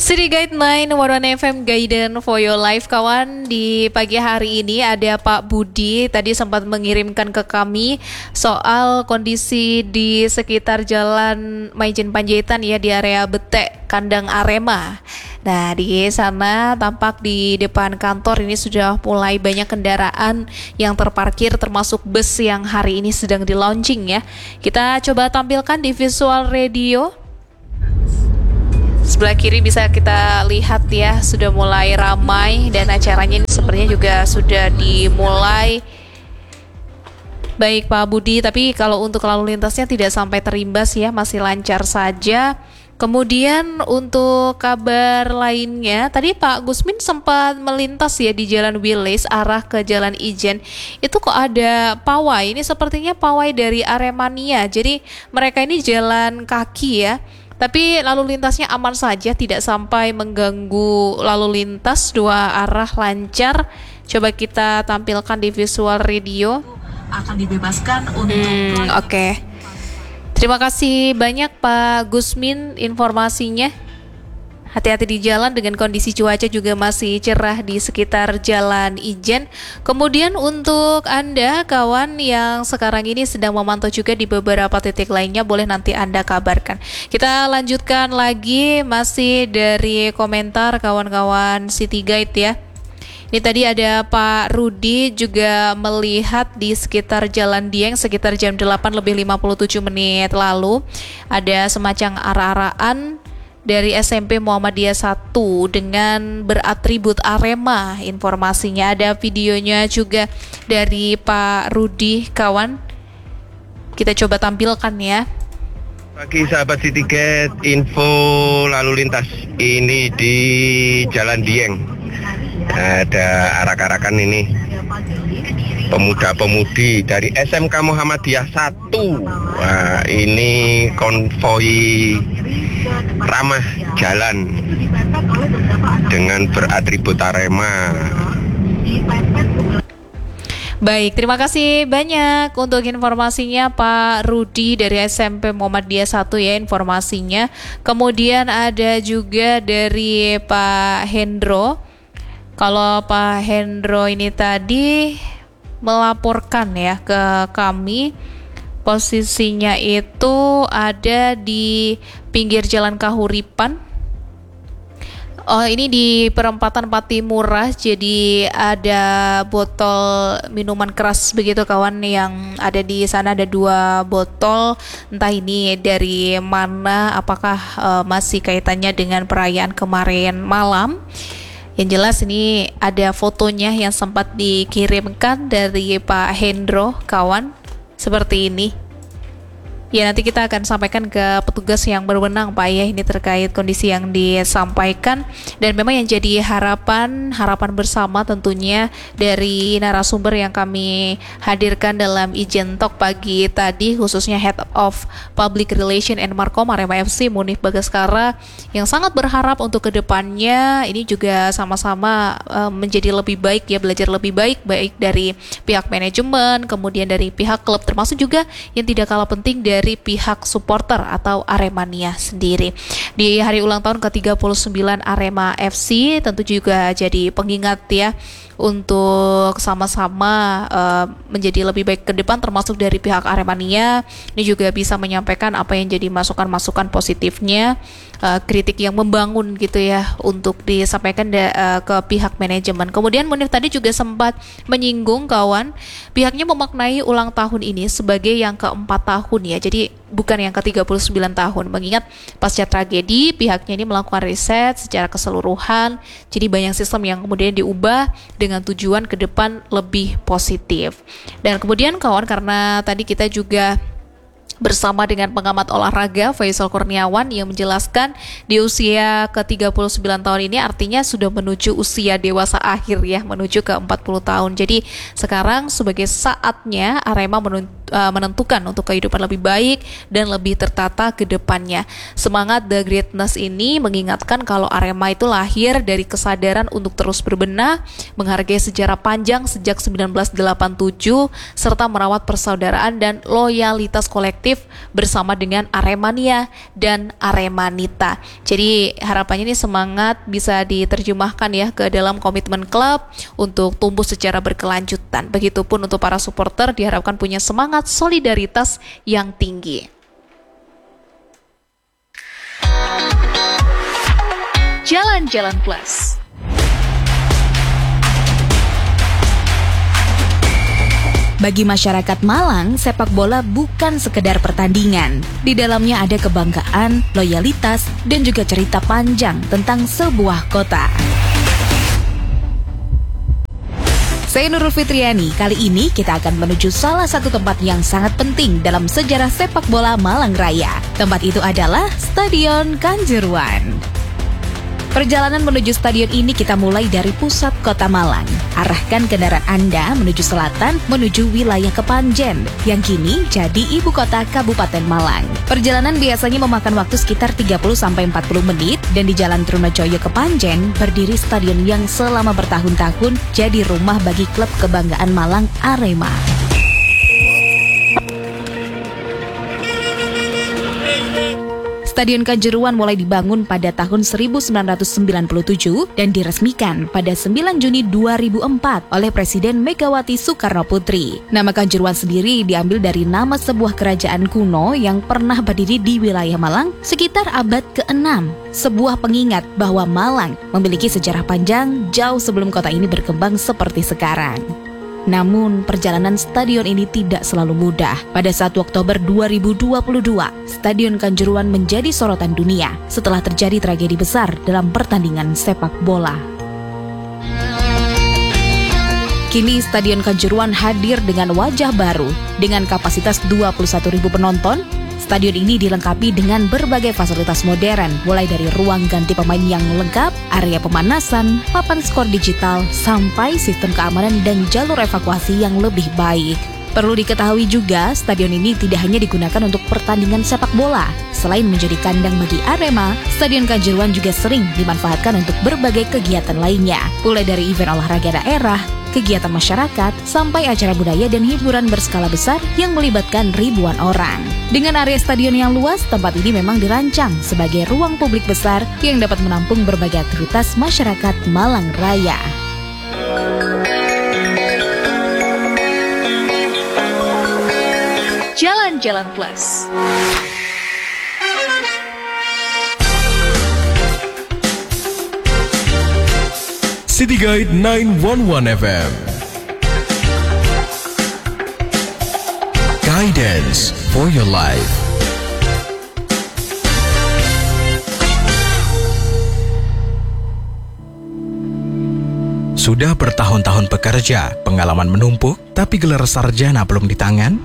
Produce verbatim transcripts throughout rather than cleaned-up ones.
City Guide sembilan Warna F M Guidance for your life kawan. Di pagi hari ini ada Pak Budi tadi sempat mengirimkan ke kami soal kondisi di sekitar Jalan Maijen Panjaitan ya, di area Betek kandang Arema. Nah, di sana tampak di depan kantor ini sudah mulai banyak kendaraan yang terparkir, termasuk bus yang hari ini sedang di launching ya. Kita coba tampilkan di visual radio. Sebelah kiri bisa kita lihat ya, sudah mulai ramai dan acaranya ini sepertinya juga sudah dimulai. Baik Pak Budi, tapi kalau untuk lalu lintasnya tidak sampai terimbas ya, masih lancar saja. Kemudian untuk kabar lainnya, tadi Pak Gusmin sempat melintas ya di Jalan Wilis arah ke Jalan Ijen. Itu kok ada pawai, ini sepertinya pawai dari Aremania. Jadi mereka ini jalan kaki ya. Tapi lalu lintasnya aman saja, tidak sampai mengganggu lalu lintas, dua arah lancar. Coba kita tampilkan di visual radio. Akan dibebaskan untuk hmm, Oke okay. Terima kasih banyak Pak Gusmin informasinya. Hati-hati di jalan dengan kondisi cuaca juga masih cerah di sekitar Jalan Ijen. Kemudian untuk Anda kawan yang sekarang ini sedang memantau juga di beberapa titik lainnya, boleh nanti Anda kabarkan. Kita lanjutkan lagi masih dari komentar kawan-kawan City Guide ya. Ini tadi ada Pak Rudi juga melihat di sekitar Jalan Dieng sekitar jam delapan lebih lima puluh tujuh menit lalu ada semacam arah-arahan dari S M P Muhammadiyah satu dengan beratribut Arema. Informasinya ada videonya juga dari Pak Rudi kawan. Kita coba tampilkan ya. Pagi sahabat City Guide, info lalu lintas ini di Jalan Dieng. Ada arak-arakan ini pemuda-pemudi dari S M K Muhammadiyah satu. Wah, ini konvoi ramah jalan dengan beratribut Arema. Baik, terima kasih banyak untuk informasinya Pak Rudi dari S M P Muhammadiyah satu ya informasinya. Kemudian ada juga dari Pak Hendro. Kalau Pak Hendro ini tadi melaporkan ya ke kami, posisinya itu ada di pinggir Jalan Kahuripan. Oh, ini di perempatan Patimura, jadi ada botol minuman keras begitu kawan yang ada di sana, ada dua botol, entah ini dari mana, apakah uh, masih kaitannya dengan perayaan kemarin malam. Yang jelas ini ada fotonya yang sempat dikirimkan dari Pak Hendro kawan, seperti ini. Ya, nanti kita akan sampaikan ke petugas yang berwenang Pak ya, ini terkait kondisi yang disampaikan. Dan memang yang jadi harapan harapan bersama tentunya dari narasumber yang kami hadirkan dalam Ijen Talk pagi tadi, khususnya Head of Public Relation and Markom Arema F C Munif Bagaskara, yang sangat berharap untuk kedepannya ini juga sama-sama uh, menjadi lebih baik ya, belajar lebih baik, baik dari pihak manajemen, kemudian dari pihak klub, termasuk juga yang tidak kalah penting dari dari pihak supporter atau Aremania sendiri. Di hari ulang tahun ke tiga puluh sembilan Arema F C tentu juga jadi pengingat ya untuk sama-sama uh, menjadi lebih baik ke depan, termasuk dari pihak Aremania. Ini juga bisa menyampaikan apa yang jadi masukan-masukan positifnya, uh, kritik yang membangun gitu ya untuk disampaikan da- uh, ke pihak manajemen. Kemudian Munif tadi juga sempat menyinggung kawan, pihaknya memaknai ulang tahun ini sebagai yang keempat tahun ya. Jadi bukan yang ke tiga puluh sembilan tahun. Mengingat pasca tragedi pihaknya ini melakukan riset secara keseluruhan. Jadi banyak sistem yang kemudian diubah dengan tujuan ke depan lebih positif. Dan kemudian kawan, karena tadi kita juga bersama dengan pengamat olahraga Faisal Kurniawan yang menjelaskan di usia ke tiga puluh sembilan tahun ini artinya sudah menuju usia dewasa akhir ya, menuju ke empat puluh tahun. Jadi sekarang sebagai saatnya Arema menentukan untuk kehidupan lebih baik dan lebih tertata ke depannya. Semangat The Greatness ini mengingatkan kalau Arema itu lahir dari kesadaran untuk terus berbenah, menghargai sejarah panjang sejak sembilan belas delapan puluh tujuh serta merawat persaudaraan dan loyalitas kolektif kompetitif bersama dengan Aremania dan Aremanita. Jadi harapannya ini semangat bisa diterjemahkan ya ke dalam komitmen klub untuk tumbuh secara berkelanjutan. Begitupun untuk para supporter diharapkan punya semangat solidaritas yang tinggi. Jalan-Jalan Plus. Bagi masyarakat Malang, sepak bola bukan sekedar pertandingan. Di dalamnya ada kebanggaan, loyalitas, dan juga cerita panjang tentang sebuah kota. Saya Nurul Fitriani, kali ini kita akan menuju salah satu tempat yang sangat penting dalam sejarah sepak bola Malang Raya. Tempat itu adalah Stadion Kanjuruhan. Perjalanan menuju stadion ini kita mulai dari pusat kota Malang. Arahkan kendaraan Anda menuju selatan menuju wilayah Kepanjen, yang kini jadi ibu kota Kabupaten Malang. Perjalanan biasanya memakan waktu sekitar tiga puluh sampai empat puluh menit, dan di Jalan Trunojoyo Kepanjen berdiri stadion yang selama bertahun-tahun jadi rumah bagi klub kebanggaan Malang, Arema. Stadion Kanjuruhan mulai dibangun pada tahun seribu sembilan ratus sembilan puluh tujuh dan diresmikan pada sembilan Juni dua ribu empat oleh Presiden Megawati Soekarno Putri. Nama Kanjuruhan sendiri diambil dari nama sebuah kerajaan kuno yang pernah berdiri di wilayah Malang sekitar abad keenam. Sebuah pengingat bahwa Malang memiliki sejarah panjang jauh sebelum kota ini berkembang seperti sekarang. Namun, perjalanan stadion ini tidak selalu mudah. Pada satu Oktober dua ribu dua puluh dua, Stadion Kanjuruhan menjadi sorotan dunia setelah terjadi tragedi besar dalam pertandingan sepak bola. Kini Stadion Kanjuruhan hadir dengan wajah baru. Dengan kapasitas dua puluh satu ribu penonton, stadion ini dilengkapi dengan berbagai fasilitas modern, mulai dari ruang ganti pemain yang lengkap, area pemanasan, papan skor digital, sampai sistem keamanan dan jalur evakuasi yang lebih baik. Perlu diketahui juga, stadion ini tidak hanya digunakan untuk pertandingan sepak bola. Selain menjadi kandang bagi Arema, Stadion Kanjuruhan juga sering dimanfaatkan untuk berbagai kegiatan lainnya, mulai dari event olahraga daerah, kegiatan masyarakat, sampai acara budaya dan hiburan berskala besar yang melibatkan ribuan orang. Dengan area stadion yang luas, tempat ini memang dirancang sebagai ruang publik besar yang dapat menampung berbagai aktivitas masyarakat Malang Raya. Jalan-Jalan Plus. City Guide sembilan satu satu F M. Guidance for your life. Sudah bertahun-tahun bekerja, pengalaman menumpuk, tapi gelar sarjana belum di tangan?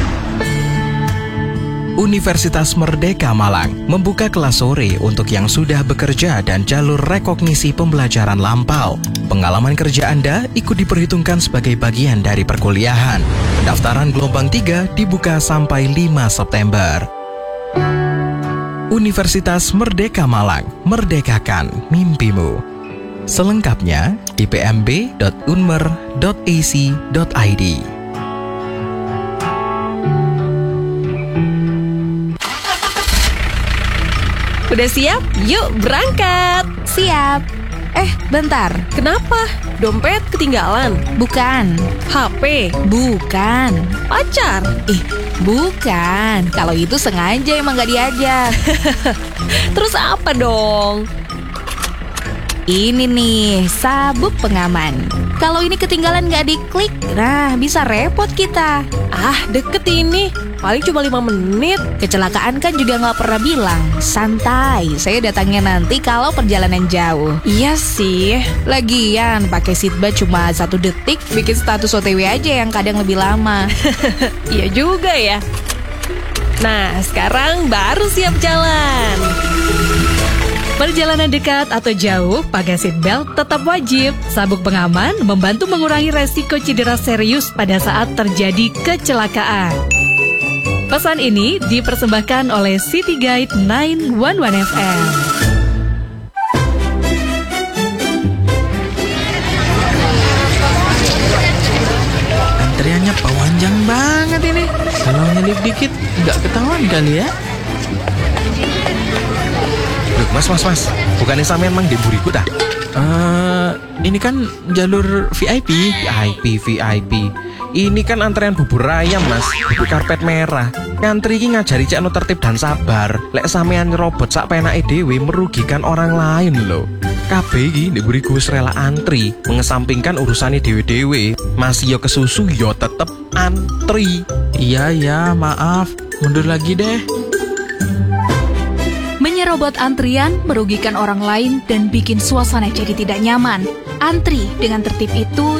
Universitas Merdeka Malang membuka kelas sore untuk yang sudah bekerja dan jalur rekognisi pembelajaran lampau. Pengalaman kerja Anda ikut diperhitungkan sebagai bagian dari perkuliahan. Pendaftaran gelombang tiga dibuka sampai lima September. Universitas Merdeka Malang, merdekakan mimpimu. Selengkapnya di p m b dot unmer dot a c dot i d. Udah siap? Yuk berangkat! Siap. Eh, bentar. Kenapa? Dompet ketinggalan? Bukan. H P? Bukan. Pacar? Ih, bukan. Kalau itu sengaja emang gak diajak. Terus apa dong? Ini nih, sabuk pengaman. Kalau ini ketinggalan gak diklik, nah bisa repot kita. Ah, deket ini. Paling cuma lima menit. Kecelakaan kan juga gak pernah bilang. Santai, saya datangnya nanti kalau perjalanan jauh. Iya sih. Lagian, pakai seatbelt cuma satu detik, bikin status O T W aja yang kadang lebih lama. Iya juga ya. Nah, sekarang baru siap jalan. Perjalanan dekat atau jauh, pakai seatbelt tetap wajib. Sabuk pengaman membantu mengurangi resiko cedera serius pada saat terjadi kecelakaan. Pesan ini dipersembahkan oleh City Guide sembilan satu satu F M. Antriannya panjang banget ini. Kalau nyelip dikit nggak ketahuan kali ya? Loh, mas, mas, mas. Bukannya sampean mang di buriku dah? Eh, ini kan jalur V I P. V I P, V I P. Ini kan antrean bubur ayam, mas. Bubur karpet merah. Ngantri iki ngajari cek anu tertib dan sabar. Lek sampean nyerobot sak penake dhewe merugikan orang lain loh. Kabeh iki ndek buriku wis rela antri, mengesampingkan urusane dhewe-dhewe. Masih yo kesusu yo tetep antri. Iya ya, maaf. Mundur lagi deh. Menyerobot antrian merugikan orang lain dan bikin suasana jadi tidak nyaman. Antri dengan tertib itu